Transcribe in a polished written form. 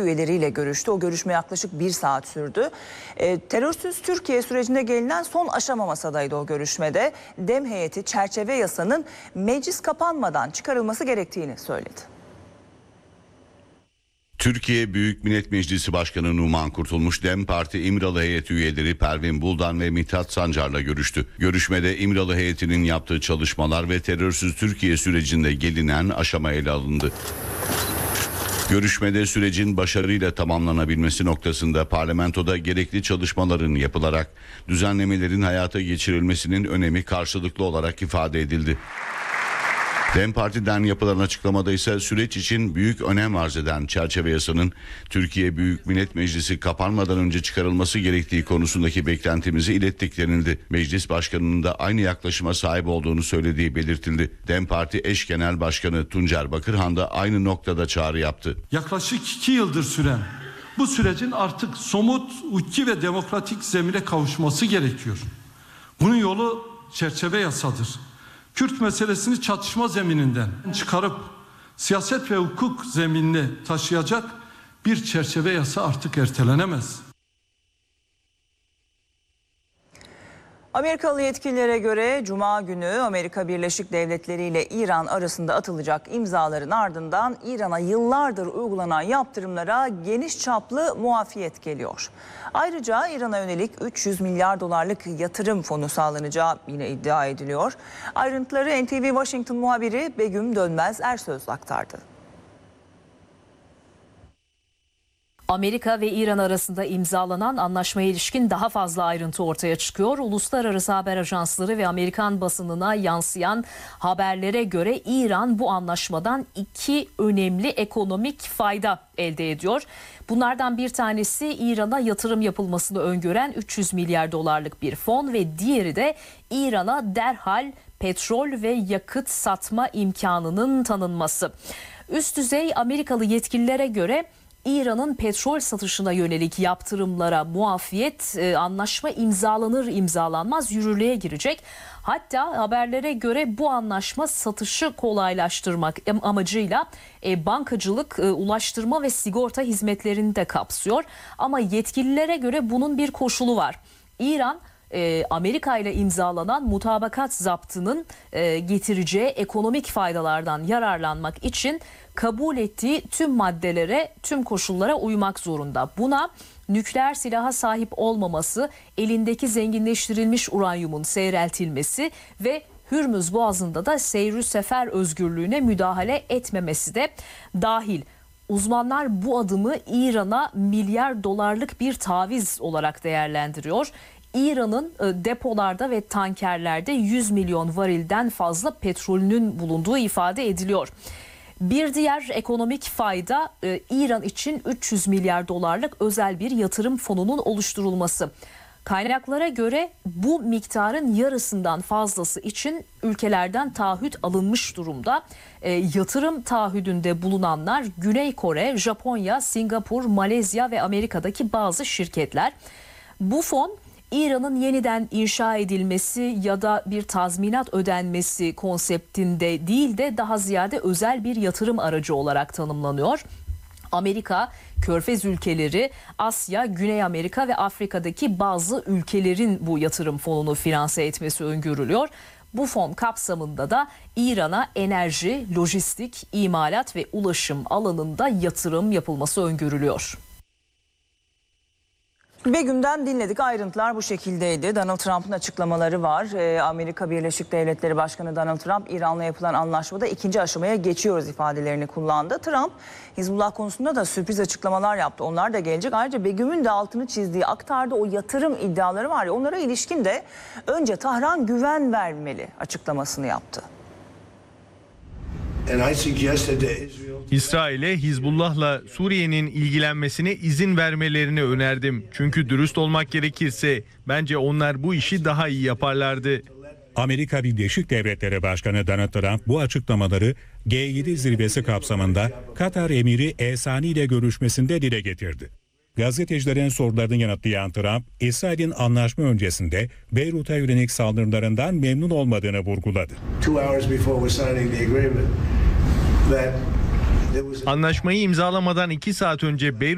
üyeleriyle görüştü. O görüşme yaklaşık 1 saat sürdü. Terörsüz Türkiye sürecinde gelinen son aşama masadaydı o görüşmede. Dem heyeti çerçeve yasanın meclis kapanmadan çıkarılması gerektiğini söyledi. Türkiye Büyük Millet Meclisi Başkanı Numan Kurtulmuş, DEM Parti İmralı heyeti üyeleri Pervin Buldan ve Mithat Sancar'la görüştü. Görüşmede İmralı heyetinin yaptığı çalışmalar ve terörsüz Türkiye sürecinde gelinen aşama ele alındı. Görüşmede sürecin başarıyla tamamlanabilmesi noktasında parlamentoda gerekli çalışmaların yapılarak düzenlemelerin hayata geçirilmesinin önemi karşılıklı olarak ifade edildi. DEM Parti'den yapılan açıklamada ise süreç için büyük önem arz eden çerçeve yasanın Türkiye Büyük Millet Meclisi kapanmadan önce çıkarılması gerektiği konusundaki beklentimizi ilettik denildi. Meclis Başkanı'nın da aynı yaklaşıma sahip olduğunu söylediği belirtildi. DEM Parti eş genel başkanı Tuncer Bakırhan da aynı noktada çağrı yaptı. Yaklaşık 2 yıldır süren bu sürecin artık somut, hukuki ve demokratik zemine kavuşması gerekiyor. Bunun yolu çerçeve yasadır. Kürt meselesini çatışma zemininden çıkarıp siyaset ve hukuk zeminine taşıyacak bir çerçeve yasa artık ertelenemez. Amerikalı yetkililere göre Cuma günü Amerika Birleşik Devletleri ile İran arasında atılacak imzaların ardından İran'a yıllardır uygulanan yaptırımlara geniş çaplı muafiyet geliyor. Ayrıca İran'a yönelik 300 milyar dolarlık yatırım fonu sağlanacağı yine iddia ediliyor. Ayrıntıları NTV Washington muhabiri Begüm Dönmez Ersöz aktardı. Amerika ve İran arasında imzalanan anlaşmaya ilişkin daha fazla ayrıntı ortaya çıkıyor. Uluslararası haber ajansları ve Amerikan basınına yansıyan haberlere göre İran bu anlaşmadan 2 önemli ekonomik fayda elde ediyor. Bunlardan bir tanesi İran'a yatırım yapılmasını öngören 300 milyar dolarlık bir fon ve diğeri de İran'a derhal petrol ve yakıt satma imkanının tanınması. Üst düzey Amerikalı yetkililere göre İran'ın petrol satışına yönelik yaptırımlara muafiyet anlaşma imzalanır imzalanmaz yürürlüğe girecek. Hatta haberlere göre bu anlaşma satışı kolaylaştırmak amacıyla bankacılık, ulaştırma ve sigorta hizmetlerini de kapsıyor. Ama yetkililere göre bunun bir koşulu var. İran Amerika ile imzalanan mutabakat zaptının getireceği ekonomik faydalardan yararlanmak için kabul ettiği tüm maddelere, tüm koşullara uymak zorunda. Buna nükleer silaha sahip olmaması, elindeki zenginleştirilmiş uranyumun seyreltilmesi ve Hürmüz Boğazı'nda da seyri sefer özgürlüğüne müdahale etmemesi de dahil. Uzmanlar bu adımı İran'a milyar dolarlık bir taviz olarak değerlendiriyor. İran'ın depolarda ve tankerlerde 100 milyon varilden fazla petrolünün bulunduğu ifade ediliyor. Bir diğer ekonomik fayda İran için 300 milyar dolarlık özel bir yatırım fonunun oluşturulması. Kaynaklara göre bu miktarın yarısından fazlası için ülkelerden taahhüt alınmış durumda. Yatırım taahhüdünde bulunanlar Güney Kore, Japonya, Singapur, Malezya ve Amerika'daki bazı şirketler. Bu fon İran'ın yeniden inşa edilmesi ya da bir tazminat ödenmesi konseptinde değil de daha ziyade özel bir yatırım aracı olarak tanımlanıyor. Amerika, Körfez ülkeleri, Asya, Güney Amerika ve Afrika'daki bazı ülkelerin bu yatırım fonunu finanse etmesi öngörülüyor. Bu fon kapsamında da İran'a enerji, lojistik, imalat ve ulaşım alanında yatırım yapılması öngörülüyor. Begüm'den dinledik. Ayrıntılar bu şekildeydi. Donald Trump'ın açıklamaları var. Amerika Birleşik Devletleri Başkanı Donald Trump, İran'la yapılan anlaşmada 2. aşamaya geçiyoruz ifadelerini kullandı. Trump, Hizbullah konusunda da sürpriz açıklamalar yaptı. Onlar da gelecek. Ayrıca Begüm'ün de altını çizdiği, aktardığı o yatırım iddiaları var ya, onlara ilişkin de önce Tahran güven vermeli açıklamasını yaptı. İsrail'e Hizbullah'la Suriye'nin ilgilenmesine izin vermelerini önerdim. Çünkü dürüst olmak gerekirse bence onlar bu işi daha iyi yaparlardı. Amerika Birleşik Devletleri Başkanı Donald Trump bu açıklamaları G7 zirvesi kapsamında Katar emiri El-Sani ile görüşmesinde dile getirdi. Gazetecilerin sorularını yanıtlayan Trump, İsrail'in anlaşma öncesinde Beyrut'a yönelik saldırılarından memnun olmadığını vurguladı. Anlaşmayı imzalamadan 2 saat önce